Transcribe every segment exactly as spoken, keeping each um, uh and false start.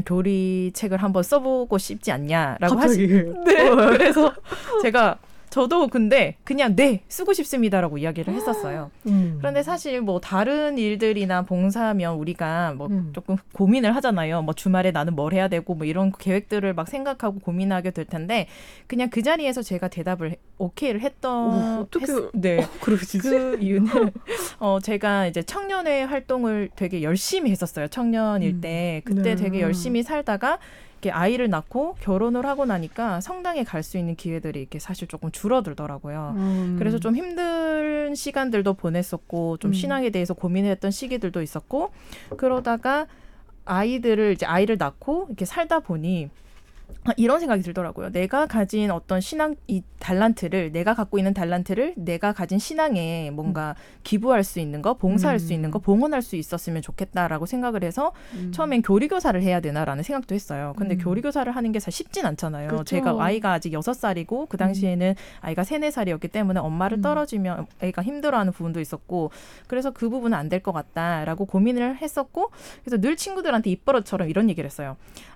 교리책을 한번 써보고 싶지 않냐라고 갑자기. 하시. 네. 그래서 제가 저도 근데 그냥 네 쓰고 싶습니다라고 이야기를 했었어요. 음. 그런데 사실 뭐 다른 일들이나 봉사하면 우리가 뭐 음. 조금 고민을 하잖아요. 뭐 주말에 나는 뭘 해야 되고 뭐 이런 계획들을 막 생각하고 고민하게 될 텐데 그냥 그 자리에서 제가 대답을 오케이를 했던. 오, 어떻게? 했, 네. 어, 그러시지? 그 이유는 어 제가 이제 청년회 활동을 되게 열심히 했었어요. 청년일 음. 때 그때 네. 되게 열심히 살다가. 이렇게 아이를 낳고 결혼을 하고 나니까 성당에 갈 수 있는 기회들이 이렇게 사실 조금 줄어들더라고요. 음. 그래서 좀 힘든 시간들도 보냈었고 좀 음. 신앙에 대해서 고민했던 시기들도 있었고 그러다가 아이들을 이제 아이를 낳고 이렇게 살다 보니 이런 생각이 들더라고요. 내가 가진 어떤 신앙 이 달란트를 내가 갖고 있는 달란트를 내가 가진 신앙에 뭔가 음. 기부할 수 있는 거, 봉사할 음. 수 있는 거, 봉헌할 수 있었으면 좋겠다라고 생각을 해서 음. 처음엔 교리교사를 해야 되나라는 생각도 했어요. 근데 음. 교리교사를 하는 게 사실 쉽진 않잖아요. 그렇죠. 제가 아이가 아직 여섯 살이고 그 당시에는 음. 아이가 세네 살이었기 때문에 엄마를 떨어지면 애가 힘들어하는 부분도 있었고 그래서 그 부분은 안 될 것 같다라고 고민을 했었고 그래서 늘 친구들한테 입버릇처럼 이런 얘기를 했어요.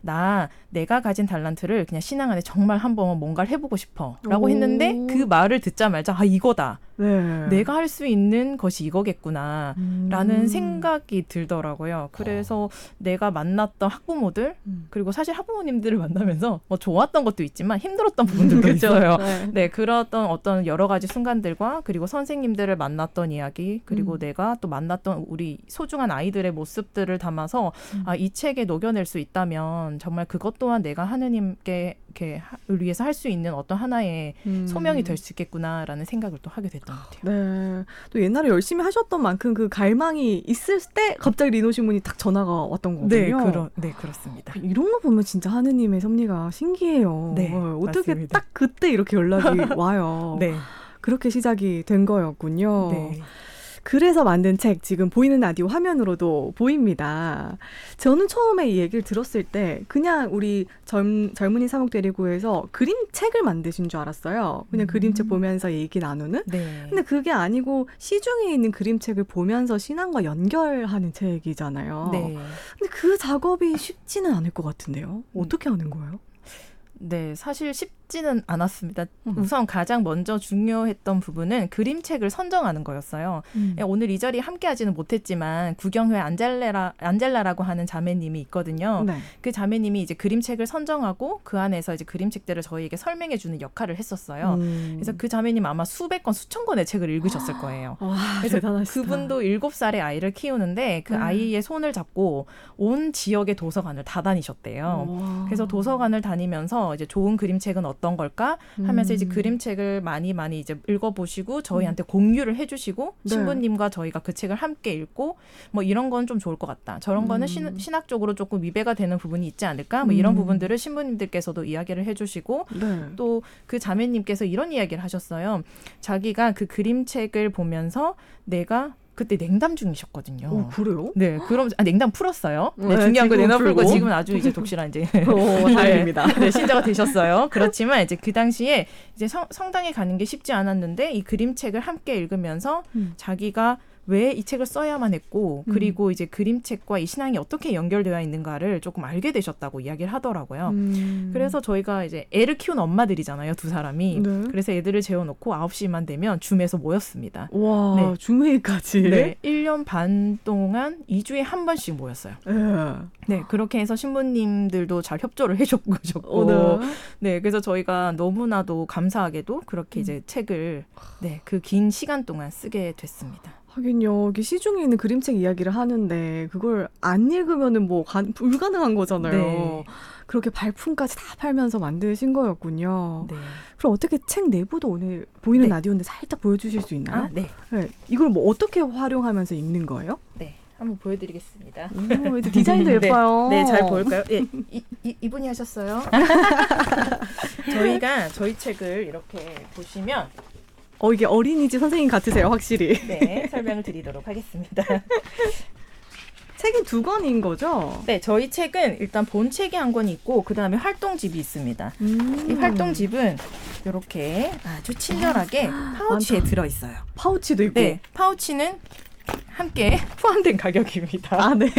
나 내가 가진 달란트를 그냥 신앙 안에 정말 한번 뭔가를 해보고 싶어 라고 했는데 그 말을 듣자마자 아 이거다. 네. 내가 할 수 있는 것이 이거겠구나 음. 라는 생각이 들더라고요. 그래서 어. 내가 만났던 학부모들 음. 그리고 사실 학부모님들을 만나면서 뭐 좋았던 것도 있지만 힘들었던 부분들도 있어요. 네. 네, 그랬던 어떤 여러 가지 순간들과 그리고 선생님들을 만났던 이야기 그리고 음. 내가 또 만났던 우리 소중한 아이들의 모습들을 담아서 음. 아, 이 책에 녹여낼 수 있다면 정말 그것 또한 내가 하느님께 이렇게 위해서 할 수 있는 어떤 하나의 음. 소명이 될 수 있겠구나라는 생각을 또 하게 됐던 것 같아요. 네, 또 옛날에 열심히 하셨던 만큼 그 갈망이 있을 때 갑자기 리노 신문이 딱 전화가 왔던 거군요. 네, 그러, 네 그렇습니다. 이런 거 보면 진짜 하느님의 섭리가 신기해요. 네, 어, 어떻게 맞습니다. 딱 그때 이렇게 연락이 와요. 네, 그렇게 시작이 된 거였군요. 네. 그래서 만든 책 지금 보이는 라디오 화면으로도 보입니다. 저는 처음에 이 얘기를 들었을 때 그냥 우리 젊, 젊은이 사목대리고에서 그림책을 만드신 줄 알았어요. 그냥 음. 그림책 보면서 얘기 나누는. 네. 근데 그게 아니고 시중에 있는 그림책을 보면서 신앙과 연결하는 책이잖아요. 네. 근데 그 작업이 쉽지는 않을 것 같은데요. 어떻게 하는 거예요? 네, 사실 쉽지는 않았습니다. 음. 우선 가장 먼저 중요했던 부분은 그림책을 선정하는 거였어요. 음. 오늘 이 자리에 함께하지는 못했지만 구경회 안젤레라, 안젤라라고 하는 자매님이 있거든요. 네. 그 자매님이 이제 그림책을 선정하고 그 안에서 이제 그림책들을 저희에게 설명해주는 역할을 했었어요. 음. 그래서 그 자매님 아마 수백 건, 수천 권의 책을 읽으셨을 거예요. 와, 그래서 대단하시다. 그분도 일곱 살의 아이를 키우는데 그 음. 아이의 손을 잡고 온 지역의 도서관을 다 다니셨대요. 와. 그래서 도서관을 다니면서 이제 좋은 그림책은 어떤 걸까 하면서 음. 이제 그림책을 많이 많이 이제 읽어보시고 저희한테 음. 공유를 해주시고 네. 신부님과 저희가 그 책을 함께 읽고 뭐 이런 건 좀 좋을 것 같다. 저런 음. 거는 신, 신학적으로 조금 위배가 되는 부분이 있지 않을까? 뭐 이런 음. 부분들을 신부님들께서도 이야기를 해주시고 네. 또 그 자매님께서 이런 이야기를 하셨어요. 자기가 그 그림책을 보면서 내가 그때 냉담 중이셨거든요. 오, 그래요? 네, 그럼 아, 냉담 풀었어요. 네, 네, 중요한 거 냉담 풀고 풀고. 지금은 아주 이제 독실한 이제 오, 다행입니다. 네, 네, 신자가 되셨어요. 그렇지만 이제 그 당시에 이제 성, 성당에 가는 게 쉽지 않았는데 이 그림책을 함께 읽으면서 음. 자기가 왜 이 책을 써야만 했고 그리고 음. 이제 그림책과 이 신앙이 어떻게 연결되어 있는가를 조금 알게 되셨다고 이야기를 하더라고요. 음. 그래서 저희가 이제 애를 키운 엄마들이잖아요, 두 사람이. 네. 그래서 애들을 재워놓고 아홉 시만 되면 줌에서 모였습니다. 와, 네. 줌회의까지? 네, 일 년 반 동안 이 주에 한 번씩 모였어요. 네. 네, 그렇게 해서 신부님들도 잘 협조를 해줬고 어, 네. 네, 그래서 저희가 너무나도 감사하게도 그렇게 음. 이제 책을 네, 그 긴 시간 동안 쓰게 됐습니다. 하긴요. 여기 시중에 있는 그림책 이야기를 하는데 그걸 안 읽으면은 뭐 가, 불가능한 거잖아요. 네. 그렇게 발품까지 다 팔면서 만드신 거였군요. 네. 그럼 어떻게 책 내부도 오늘 보이는 네. 라디오인데 살짝 보여주실 수 있나요? 아, 네. 네. 이걸 뭐 어떻게 활용하면서 읽는 거예요? 네. 한번 보여드리겠습니다. 오, 디자인도 예뻐요. 네, 네, 잘 보일까요? 예, 이, 이, 이분이 하셨어요. 저희가 저희 책을 이렇게 보시면 어, 이게 어린이집 선생님 같으세요, 확실히. 네, 설명을 드리도록 하겠습니다. 책이 두 권인 거죠? 네, 저희 책은 일단 본책이 한 권이 있고 그 다음에 활동집이 있습니다. 음. 이 활동집은 이렇게 아주 친절하게 파우치에 많다. 들어있어요. 파우치도 있고. 네, 파우치는 함께 포함된 가격입니다. 아, 네.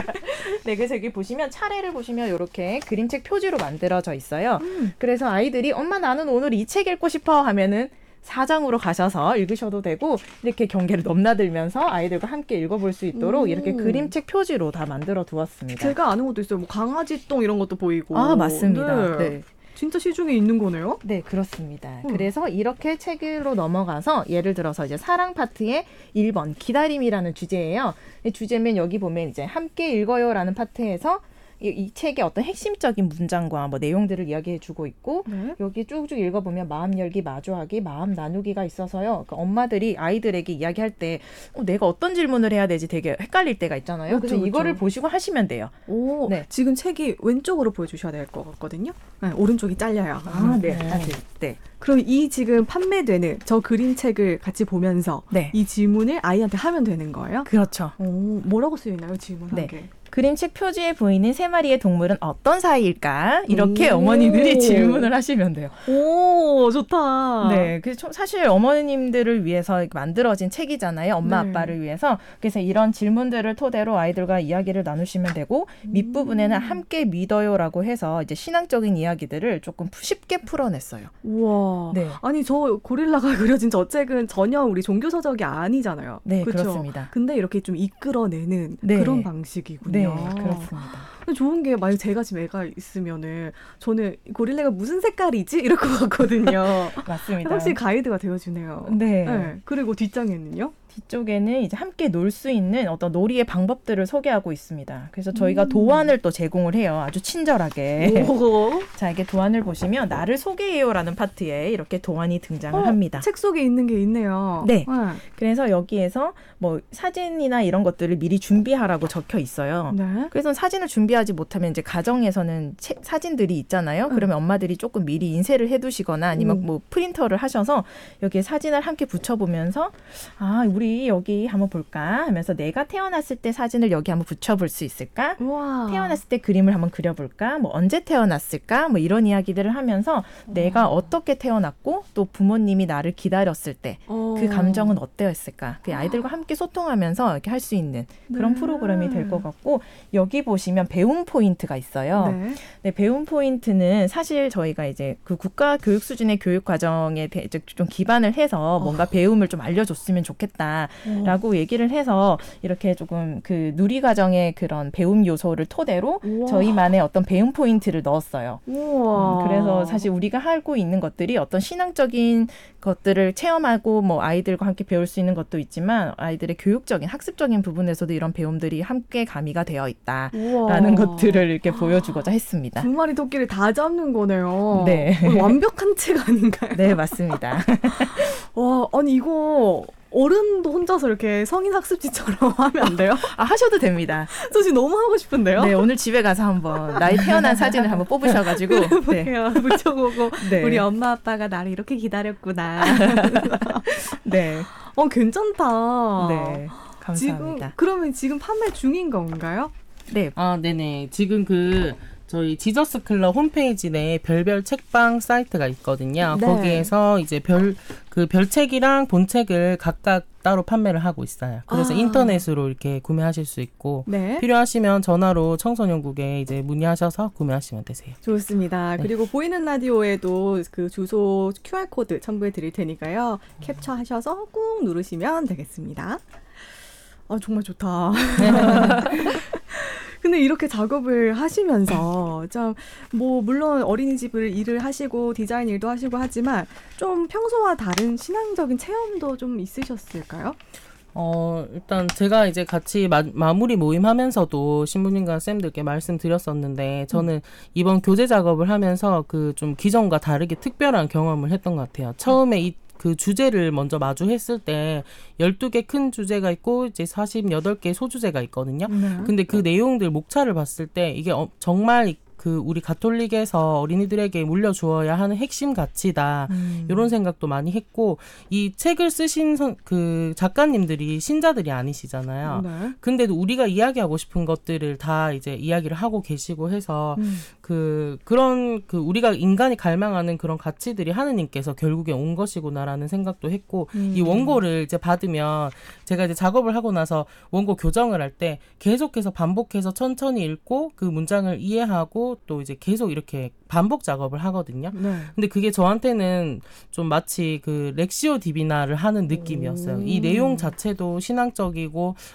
네, 그래서 여기 보시면 차례를 보시면 이렇게 그림책 표지로 만들어져 있어요. 음. 그래서 아이들이 엄마 나는 오늘 이 책 읽고 싶어 하면은 사장으로 가셔서 읽으셔도 되고 이렇게 경계를 넘나들면서 아이들과 함께 읽어볼 수 있도록 오. 이렇게 그림책 표지로 다 만들어 두었습니다. 제가 아는 것도 있어요. 뭐 강아지 똥 이런 것도 보이고. 아, 맞습니다. 네. 네. 진짜 시중에 있는 거네요? 네, 그렇습니다. 음. 그래서 이렇게 책으로 넘어가서 예를 들어서 이제 사랑 파트의 일 번 기다림이라는 주제예요. 이 주제면 여기 보면 이제 함께 읽어요라는 파트에서 이, 이 책의 어떤 핵심적인 문장과 뭐 내용들을 이야기해주고 있고 네. 여기 쭉쭉 읽어보면 마음 열기, 마주하기, 마음 나누기가 있어서요. 그러니까 엄마들이 아이들에게 이야기할 때 어, 내가 어떤 질문을 해야 되지 되게 헷갈릴 때가 있잖아요. 그렇죠, 그래서 그렇죠. 이거를 보시고 하시면 돼요. 오, 네. 지금 책이 왼쪽으로 보여주셔야 될 것 같거든요. 네, 오른쪽이 잘려요. 아, 네. 아주, 네. 그럼 이 지금 판매되는 저 그림책을 같이 보면서 네. 이 질문을 아이한테 하면 되는 거예요? 그렇죠. 오, 뭐라고 쓰여있나요, 질문 한 네. 개? 그림책 표지에 보이는 세 마리의 동물은 어떤 사이일까? 이렇게 오. 어머니들이 질문을 하시면 돼요. 오, 좋다. 네, 그래서 사실 어머님들을 위해서 만들어진 책이잖아요. 엄마 네. 아빠를 위해서. 그래서 이런 질문들을 토대로 아이들과 이야기를 나누시면 되고 밑부분에는 함께 믿어요라고 해서 이제 신앙적인 이야기들을 조금 쉽게 풀어냈어요. 우와. 네. 아니, 저 고릴라가 그려진 저 책은 전혀 우리 종교서적이 아니잖아요. 네, 그쵸? 그렇습니다. 근데 이렇게 좀 이끌어내는 네. 그런 방식이군요. 네, 그렇습니다. 근데 좋은 게 만약 제가 지금 애가 있으면은 저는 고릴라가 무슨 색깔이지? 이럴 것 같거든요. 맞습니다. 확실히 가이드가 되어주네요. 네. 네. 그리고 뒷장에는요? 뒤쪽에는 이제 함께 놀 수 있는 어떤 놀이의 방법들을 소개하고 있습니다. 그래서 저희가 음. 도안을 또 제공을 해요. 아주 친절하게. 오. 자, 이게 도안을 보시면 나를 소개해요라는 파트에 이렇게 도안이 등장을 어, 합니다. 책 속에 있는 게 있네요. 네. 그래서 여기에서 뭐 사진이나 이런 것들을 미리 준비하라고 적혀 있어요. 네. 그래서 사진을 준비하지 못하면 이제 가정에서는 책, 사진들이 있잖아요. 응. 그러면 엄마들이 조금 미리 인쇄를 해두시거나 아니면 음. 뭐 프린터를 하셔서 여기에 사진을 함께 붙여보면서 아 우리 여기 한번 볼까 하면서 내가 태어났을 때 사진을 여기 한번 붙여볼 수 있을까? 우와. 태어났을 때 그림을 한번 그려볼까? 뭐 언제 태어났을까? 뭐 이런 이야기들을 하면서 내가 어떻게 태어났고 또 부모님이 나를 기다렸을 때 그 어. 감정은 어떠했을까? 그 아이들과 함께 소통하면서 이렇게 할 수 있는 그런 네. 프로그램이 될 것 같고 여기 보시면 배움 포인트가 있어요. 네. 네, 배움 포인트는 사실 저희가 이제 그 국가 교육 수준의 교육 과정에 대- 이제 좀 기반을 해서 뭔가 배움을 좀 알려줬으면 좋겠다라고 얘기를 해서 이렇게 조금 그 누리 과정의 그런 배움 요소를 토대로 우와. 저희만의 어떤 배움 포인트를 넣었어요. 우와. 음, 그래서 사실 우리가 하고 있는 것들이 어떤 신앙적인 것들을 체험하고 뭐 아이들과 함께 배울 수 있는 것도 있지만 아이들의 교육적인 학습적인 부분에서도 이런 배움들이 함께 가미가 되어 있다라는 우와. 것들을 이렇게 보여주고자 했습니다. 두 마리 토끼를 다 잡는 거네요. 네. 어, 완벽한 책 아닌가요? 네, 맞습니다. 와, 아니 이거 어른도 혼자서 이렇게 성인 학습지처럼 하면 안 돼요? 아, 하셔도 됩니다. 저 지금 너무 하고 싶은데요? 네, 오늘 집에 가서 한번 나의 태어난 사진을 한번 뽑으셔가지고 네. 볼게요. 붙여보고 네. 우리 엄마 아빠가 나를 이렇게 기다렸구나. 네, 어, 괜찮다. 네, 감사합니다. 지금 그러면 지금 판매 중인 건가요? 네, 아, 네네. 지금 그 저희 지저스 클럽 홈페이지 내에 별별 책방 사이트가 있거든요. 네. 거기에서 이제 별, 그 별책이랑 본책을 각각 따로 판매를 하고 있어요. 그래서 아. 인터넷으로 이렇게 구매하실 수 있고, 네. 필요하시면 전화로 청소년국에 이제 문의하셔서 구매하시면 되세요. 좋습니다. 네. 그리고 보이는 라디오에도 그 주소 큐알코드 첨부해 드릴 테니까요. 캡처하셔서 꾹 누르시면 되겠습니다. 아, 정말 좋다. 근데 이렇게 작업을 하시면서 참 뭐 물론 어린이집을 일을 하시고 디자인 일도 하시고 하지만 좀 평소와 다른 신앙적인 체험도 좀 있으셨을까요? 어, 일단 제가 이제 같이 마, 마무리 모임 하면서도 신부님과 쌤들께 말씀드렸었는데 저는 이번 교재 작업을 하면서 그 좀 기존과 다르게 특별한 경험을 했던 것 같아요. 처음에 이 그 주제를 먼저 마주했을 때 열두 개 큰 주제가 있고 이제 사십여덟 개 소주제가 있거든요. 네. 근데 그 내용들 목차를 봤을 때 이게 어, 정말 그 우리 가톨릭에서 어린이들에게 물려주어야 하는 핵심 가치다. 음. 이런 생각도 많이 했고 이 책을 쓰신 선, 그 작가님들이 신자들이 아니시잖아요. 네. 근데도 우리가 이야기하고 싶은 것들을 다 이제 이야기를 하고 계시고 해서 음. 그 그런 그 우리가 인간이 갈망하는 그런 가치들이 하느님께서 결국에 온 것이구나라는 생각도 했고 음. 이 원고를 이제 받으면 제가 이제 작업을 하고 나서 원고 교정을 할 때 계속해서 반복해서 천천히 읽고 그 문장을 이해하고 또 이제 계속 이렇게 반복 작업을 하거든요. 네. 근데 그게 저한테는 좀 마치 그 렉시오 디비나를 하는 느낌이었어요. 오. 이 내용 자체도 신앙적이고